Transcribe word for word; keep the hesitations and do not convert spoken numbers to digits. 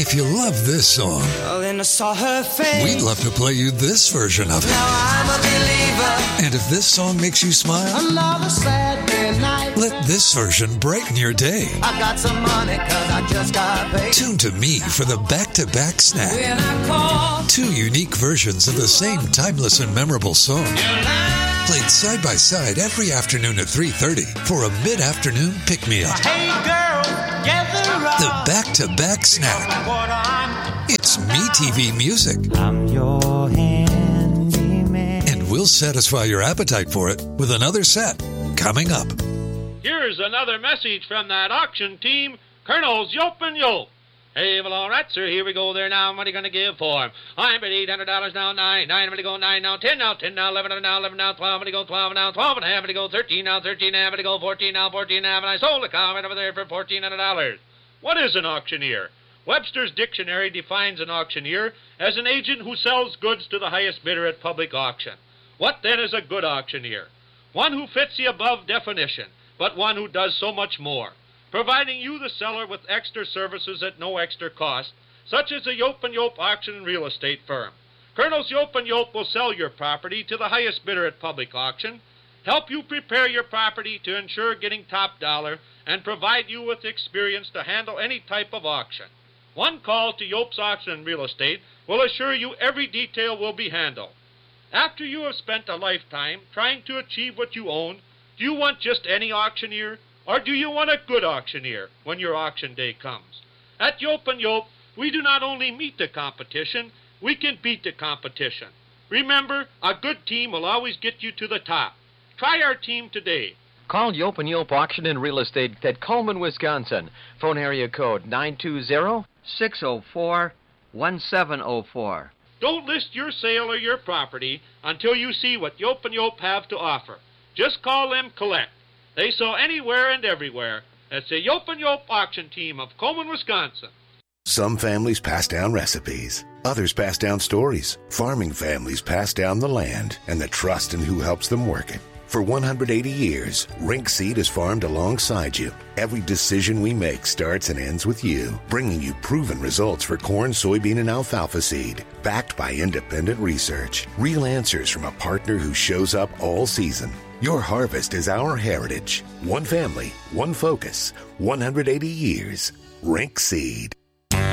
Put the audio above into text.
If you love this song, well, then I saw her face. We'd love to play you this version of it. Now I'm a believer. And if this song makes you smile, another Saturday night. Let this version brighten your day. I got some money cause I just got paid. Tune to me for the back-to-back snack. When I call, Two unique versions of the same timeless and memorable song. Played side by side every afternoon at three thirty for a mid-afternoon pick-me-up. hey girl, gather up. The back-to-back snack. What I'm, It's Me T V Music. I'm your handyman. And we'll satisfy your appetite for it with another set coming up. Here's another message from that auction team, Colonels Yope and Yope. Hey, well, all right, sir, here we go there now. What are you going to give for him? I'm at eight hundred dollars now, nine. Nine, I'm going to go nine now, ten now, ten now, eleven now, eleven now, twelve, I'm going to go twelve now, twelve and a half, I'm going to go thirteen now, thirteen and a half, I'm going to go fourteen now, fourteen and a half, and I sold the cow right over there for fourteen hundred dollars. What is an auctioneer? Webster's Dictionary defines an auctioneer as an agent who sells goods to the highest bidder at public auction. What then is a good auctioneer? One who fits the above definition, but one who does so much more, providing you, the seller, with extra services at no extra cost, such as the Yope and Yope Auction and Real Estate Firm. Colonels Yope and Yope will sell your property to the highest bidder at public auction, help you prepare your property to ensure getting top dollar, and provide you with experience to handle any type of auction. One call to Yope's Auction and Real Estate will assure you every detail will be handled. After you have spent a lifetime trying to achieve what you own, do you want just any auctioneer? Or do you want a good auctioneer when your auction day comes? At Yope and Yope, we do not only meet the competition, we can beat the competition. Remember, a good team will always get you to the top. Try our team today. Call Yope and Yope Auction and Real Estate at Coleman, Wisconsin. Phone area code nine two zero, six zero four, one seven zero four. Don't list your sale or your property until you see what Yope and Yope have to offer. Just call them collect. They sell anywhere and everywhere. That's the Yope and Yope Auction Team of Coleman, Wisconsin. Some families pass down recipes. Others pass down stories. Farming families pass down the land and the trust in who helps them work it. For one hundred eighty years, Rink Seed has farmed alongside you. Every decision we make starts and ends with you, bringing you proven results for corn, soybean, and alfalfa seed, backed by independent research. Real answers from a partner who shows up all season. Your harvest is our heritage. One family, one focus, one hundred eighty years. Rink Seed.